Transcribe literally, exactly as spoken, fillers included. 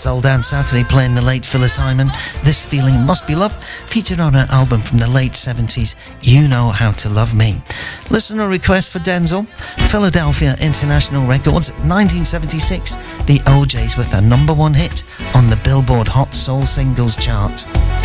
Soul Dance Saturday playing the late Phyllis Hyman. This Feeling Must Be Love, featured on her album from the late seventies, You Know How to Love Me. Listener request for Denzel, Philadelphia International Records, nineteen seventy-six, the O Js with their number one hit on the Billboard Hot Soul Singles chart.